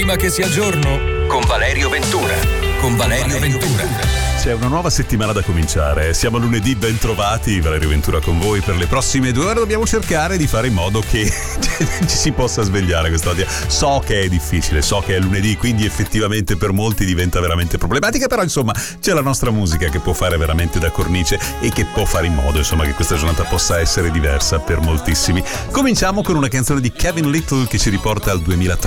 prima che sia giorno? Con Valerio Ventura. C'è una nuova settimana da cominciare. Siamo a lunedì, ben trovati. Valerio Ventura con voi per le prossime 2 ore. Dobbiamo cercare di fare in modo che ci si possa svegliare quest'oggi. So che è difficile, so che è lunedì, quindi effettivamente per molti diventa veramente problematica, però insomma c'è la nostra musica che può fare veramente da cornice e che può fare in modo insomma che questa giornata possa essere diversa per moltissimi. Cominciamo con una canzone di Kevin Little che ci riporta al 2003.